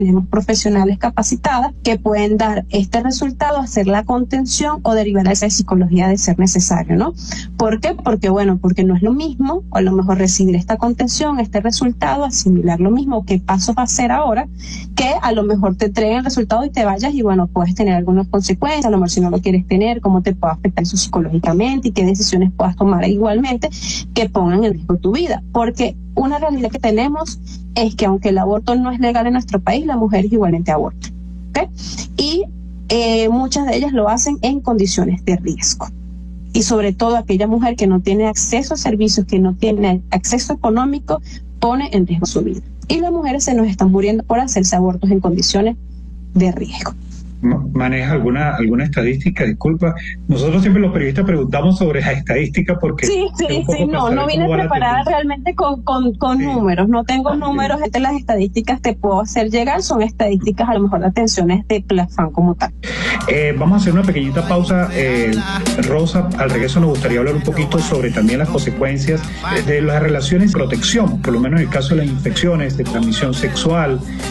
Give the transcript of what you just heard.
tenemos profesionales capacitadas que pueden dar este resultado, hacer la contención o derivar a esa psicología de ser necesario, ¿no? ¿Por qué? Porque no es lo mismo, o a lo mejor recibir esta contención, este resultado, asimilar lo mismo, qué paso va a hacer ahora, que a lo mejor te entreguen el resultado y te vayas y bueno, puedes tener algunas consecuencias, a lo mejor si no lo quieres tener, cómo te puede afectar eso psicológicamente y qué decisiones puedas tomar igualmente que pongan en riesgo tu vida. Porque una realidad que tenemos es que aunque el aborto no es legal en nuestro país, las mujeres igualmente abortan, ¿okay? Y muchas de ellas lo hacen en condiciones de riesgo. Y sobre todo aquella mujer que no tiene acceso a servicios, que no tiene acceso económico, pone en riesgo su vida. Y las mujeres se nos están muriendo por hacerse abortos en condiciones de riesgo. ¿Maneja alguna estadística? Disculpa, nosotros siempre los periodistas preguntamos sobre las estadísticas porque... Sí, no vine preparada realmente con sí. Números, no tengo números, las estadísticas te puedo hacer llegar, son estadísticas a lo mejor de atenciones de PLAFAN como tal. Vamos a hacer una pequeñita pausa, Rosa, al regreso nos gustaría hablar un poquito sobre también las consecuencias de las relaciones de protección, por lo menos en el caso de las infecciones de transmisión sexual,